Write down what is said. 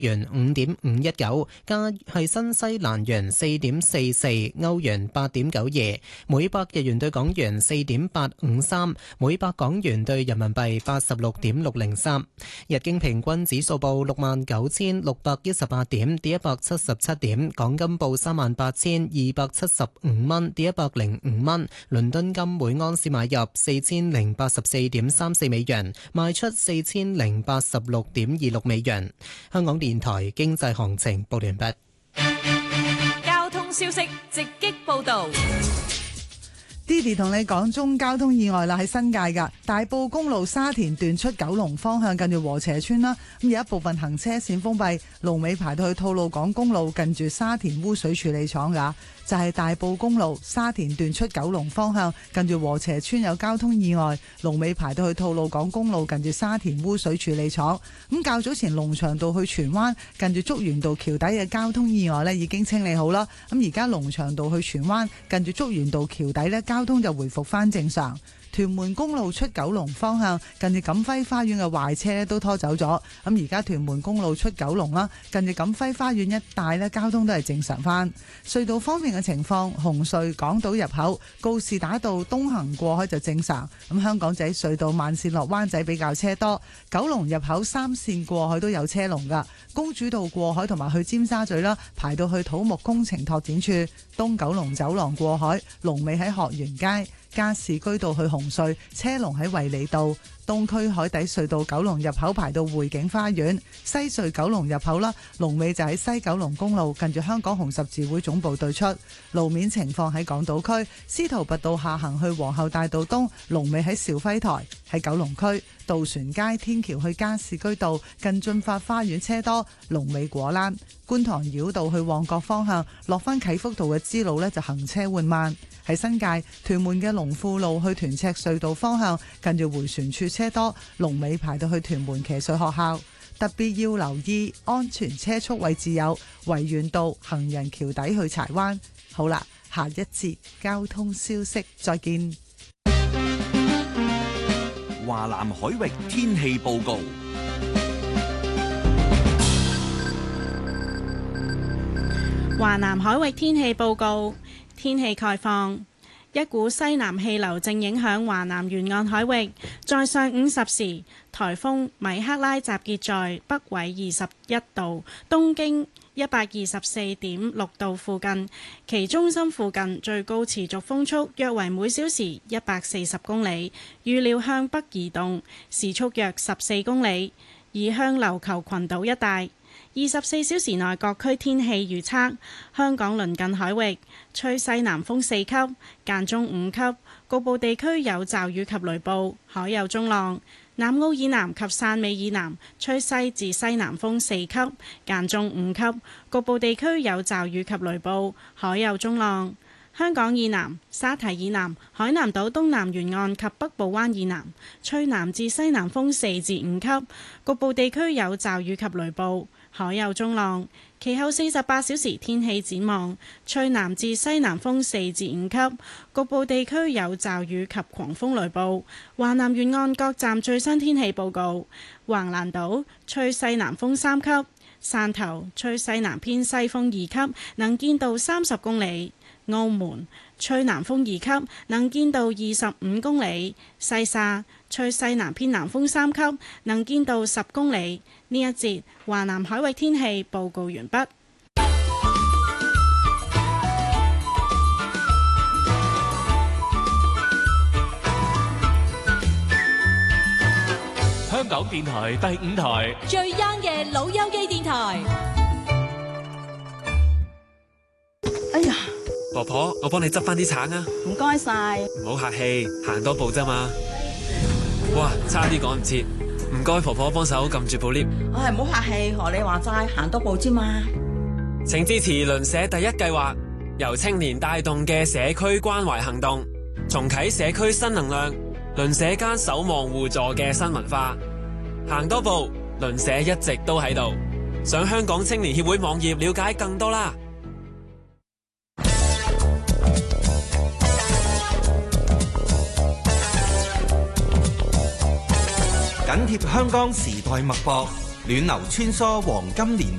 元5.519，加係新西蘭元4.44，歐元8.92，每百日元對港元4.853，每百港元對人民幣86.603。日經平均指數報69,618點，跌177點。港金報38,275蚊，跌105蚊。倫敦金每盎司買入4084.34美元，賣出4086.26美元。香港電台經濟行情報完畢。 交通消息直擊報道。 Didi 同你講中交通意外啦，喺新界㗎大埔公路沙田段出九龍方向，近住禾輋村啦，咁有一部分行車線封閉，龍尾排到去吐露港公路近住沙田污水處理廠㗎。就係大埔公路沙田段出九龍方向，近住禾輋村有交通意外，龍尾排到去吐露港公路近住沙田污水處理廠。咁較早前龍翔道去荃灣近住竹園道橋底嘅交通意外呢已經清理好啦。咁而家龍翔道去荃灣近住竹園道橋底呢，交通就回復翻正常。屯門公路出九龍方向，近住錦輝花園嘅壞車都拖走咗。咁而家屯門公路出九龍啦，近住錦輝花園一帶咧，交通都係正常翻。隧道方面嘅情況，紅隧港島入口告士打道東行過海就正常。咁香港仔隧道慢線落灣仔比較車多，九龍入口三線過海都有車龍噶。公主道過海同埋去尖沙咀啦，排到去土木工程拓展處。東九龍走廊過海，龍尾喺學園街。加士居道去紅隧，車龍喺衛理道。東區海底隧道九龍入口排到匯景花園。西隧九龍入口啦，龍尾就喺西九龍公路近住香港紅十字會總部對出。路面情況喺港島區，司徒拔道下行去皇后大道東，龍尾喺兆輝台。喺九龍區渡船街天橋去加士居道近駿發花園車多，龍尾果欄。觀塘繞道去旺角方向落返啟福道嘅支路呢，就行車緩慢。喺新界屯門嘅龍富路去屯赤隧道方向近住迴旋處車多，龍尾排到去屯門騎術學校。特別要留意安全車速位置有維園道行人橋底去柴灣。好啦，下一節交通消息再見。 華南海域天氣報告。 華南海域天氣報告，天氣概況。一股西南氣流正影響華南沿岸海域，在上午10時，颱風米克拉集結在北緯21度、東經124.6度附近，其中心附近最高持續風速約為每小時140公里，預料向北移動，時速約14公里，移向琉球群島一帶。24小時內各區天氣預測：香港鄰近海域吹西南風4級，間中5級，局部地區有驟雨及雷暴，海有中浪。南澳以南及汕尾以南吹西至西南風4級，間中5級，局部地區有驟雨及雷暴，海有中浪。香港以南、沙堤以南、海南島東南沿岸及北部灣以南吹南至西南風4至5級，局部地區有驟雨及雷暴，海有中浪。其後48小時天氣展望，吹南至西南風4至5級，局部地區有驟雨及狂風雷暴。華南沿岸各站最新天氣報告：橫瀾島吹西南風3級，汕頭吹西南偏西風2級，能見度30公里；澳門吹南風2級，能見度25公里；西沙吹西南偏南風3級，能見度10公里。呢一節華南海域天氣報告完畢。 香港電台第5台最 young 嘅老友記電台。 哎呀， 婆婆，我幫你執翻啲橙啊！ 唔該晒。 唔好客氣，行多步啫嘛。哇，差啲趕唔切。唔該，婆婆幫手撳住部 lift。 唉，唔好客氣，學你話齋，行多步啫嘛。 請支持鄰舍第一計劃，由青年帶動嘅社區關懷行動，重啟社區新能量，鄰舍間守望互助嘅新文化。行多步，鄰舍一直都喺度。上香港青年協會網頁了解更多啦。 緊貼香港時代脈搏， 暖流穿梭黃金年